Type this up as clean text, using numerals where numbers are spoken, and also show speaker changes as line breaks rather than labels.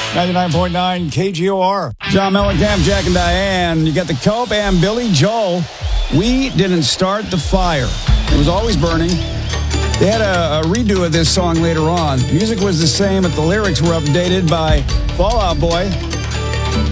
99.9 KGOR. John Mellencamp, Jack and Diane. You got the Cope and Billy Joel. We didn't start the fire. It was always burning. They had a redo of this song later on. Music was the same, but the lyrics were updated by Fall Out Boy.